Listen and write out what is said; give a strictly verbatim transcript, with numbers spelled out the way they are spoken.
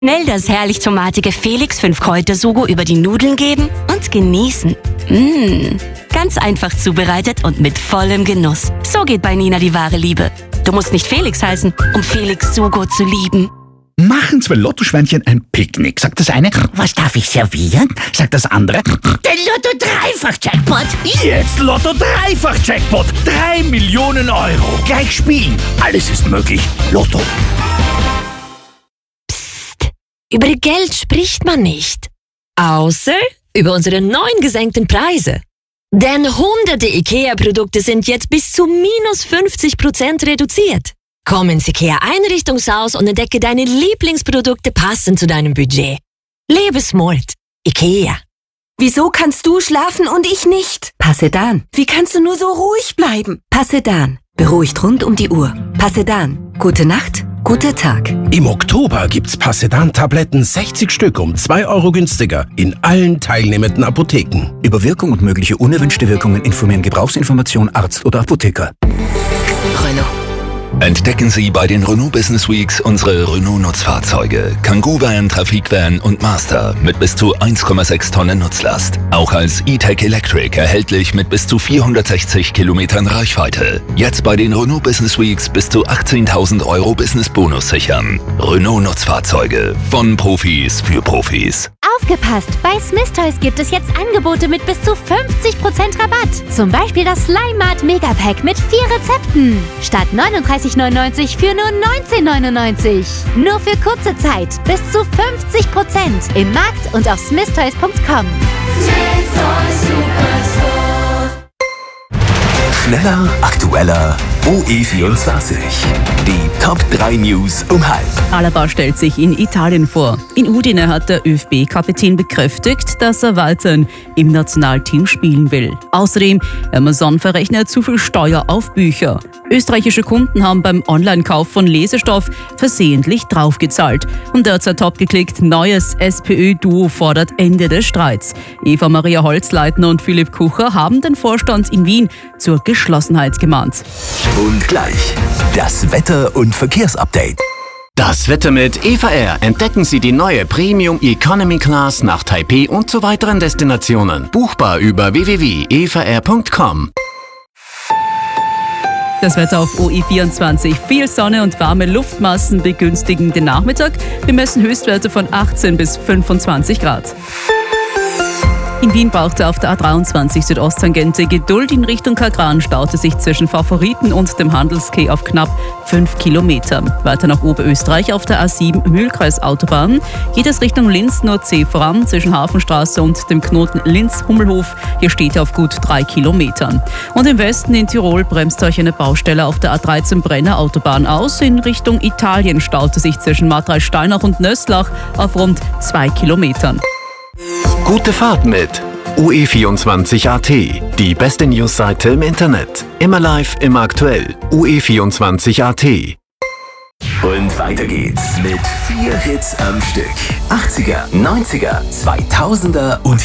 Schnell das herrlich tomatige Felix fünf Kräuter-Sugo über die Nudeln geben und genießen. Mmh, ganz einfach zubereitet und mit vollem Genuss. So geht bei Nina die wahre Liebe. Du musst nicht Felix heißen, um Felix Sugo zu lieben. Machen zwei Lottoschweinchen ein Picknick. Sagt das eine, was darf ich servieren? Sagt das andere, den Lotto-Dreifach-Jackpot. Jetzt Lotto-Dreifach-Jackpot. Drei Millionen Euro. Gleich spielen. Alles ist möglich. Lotto. Psst. Über Geld spricht man nicht. Außer über unsere neuen gesenkten Preise. Denn hunderte IKEA-Produkte sind jetzt bis zu minus fünfzig Prozent reduziert. Komm ins IKEA-Einrichtungshaus und entdecke deine Lieblingsprodukte passend zu deinem Budget. Lebe smart. IKEA. Wieso kannst du schlafen und ich nicht? Passedan. Wie kannst du nur so ruhig bleiben? Passedan. Beruhigt rund um die Uhr. Passedan. Gute Nacht, guter Tag. Im Oktober gibt's Passedan-Tabletten sechzig Stück um zwei Euro günstiger in allen teilnehmenden Apotheken. Über Wirkung und mögliche unerwünschte Wirkungen informieren Gebrauchsinformation Arzt oder Apotheker. Renault. Entdecken Sie bei den Renault Business Weeks unsere Renault-Nutzfahrzeuge. Kangoo Van, Trafikvan und Master mit bis zu eins Komma sechs Tonnen Nutzlast. Auch als E-Tech Electric erhältlich mit bis zu vierhundertsechzig Kilometern Reichweite. Jetzt bei den Renault Business Weeks bis zu achtzehntausend Euro Business-Bonus sichern. Renault-Nutzfahrzeuge. Von Profis für Profis. Aufgepasst! Bei Smith Toys gibt es jetzt Angebote mit bis zu fünfzig Prozent Rabatt. Zum Beispiel das Slime Mart Megapack mit vier Rezepten. Statt neununddreißig neunundneunzig für nur neunzehn neunundneunzig. Nur für kurze Zeit. Bis zu fünfzig Prozent. Im Markt und auf smith toys punkt com. Schneller, aktueller, O E vierundzwanzig. Die Top drei News um halb. Alaba stellt sich in Italien vor. In Udine hat der ÖFB-Kapitän bekräftigt, dass er weiterhin im Nationalteam spielen will. Außerdem, Amazon verrechnet zu viel Steuer auf Bücher. Österreichische Kunden haben beim Online-Kauf von Lesestoff versehentlich draufgezahlt. Und derzeit top geklickt, neues SPÖ-Duo fordert Ende des Streits. Eva-Maria Holzleitner und Philipp Kucher haben den Vorstand in Wien zur Geschlossenheit gemahnt. Und gleich das Wetter- und Verkehrsupdate. Das Wetter mit E V R. Entdecken Sie die neue Premium Economy Class nach Taipei und zu weiteren Destinationen. Buchbar über w w w punkt e v r punkt com. Das Wetter auf O E vierundzwanzig. Viel Sonne und warme Luftmassen begünstigen den Nachmittag. Wir messen Höchstwerte von achtzehn bis fünfundzwanzig Grad. In Wien brauchte auf der A dreiundzwanzig Südosttangente Geduld. In Richtung Kagran staute sich zwischen Favoriten und dem Handelskeh auf knapp fünf Kilometer. Weiter nach Oberösterreich auf der A sieben Mühlkreisautobahn. Geht es Richtung Linz nur zäh voran zwischen Hafenstraße und dem Knoten Linz-Hummelhof. Hier steht er auf gut drei Kilometern. Und im Westen in Tirol bremst euch eine Baustelle auf der A dreizehn Brenner Autobahn aus. In Richtung Italien staute sich zwischen Markreis-Steinach und Nösslach auf rund zwei Kilometern. Gute Fahrt mit O E vierundzwanzig Punkt a t. Die beste Newsseite im Internet. Immer live, immer aktuell. O E vierundzwanzig Punkt a t. Und weiter geht's mit vier Hits am Stück. achtziger, neunziger, zweitausender und